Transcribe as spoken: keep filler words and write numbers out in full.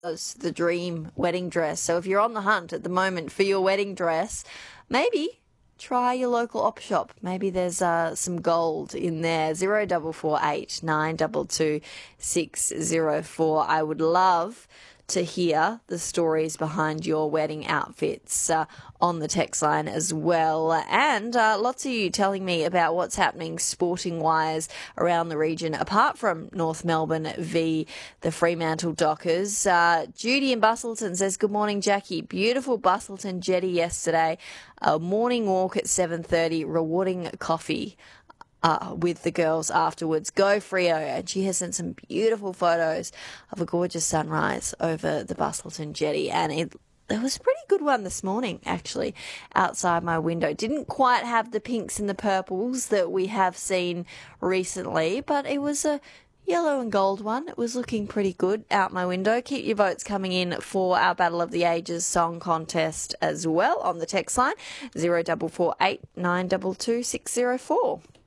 was the dream wedding dress. So if you're on the hunt at the moment for your wedding dress, maybe try your local op shop. Maybe there's uh, some gold in there. Zero double four eight nine double two six zero four. I would love to hear the stories behind your wedding outfits uh, on the text line as well. And uh, lots of you telling me about what's happening sporting-wise around the region, apart from North Melbourne v the Fremantle Dockers. Uh, Judy in Bustleton says, good morning, Jackie. Beautiful Bustleton jetty yesterday. A morning walk at seven thirty, rewarding coffee Uh, with the girls afterwards. Go Freo. And she has sent some beautiful photos of a gorgeous sunrise over the Bustleton jetty, and it It was a pretty good one this morning, actually, outside my window. Didn't quite have the pinks and the purples that we have seen recently, but it was a yellow and gold one. It was looking pretty good out my window. Keep your votes coming in for our Battle of the Ages song contest as well on the text line, zero double four eight nine double two six zero four.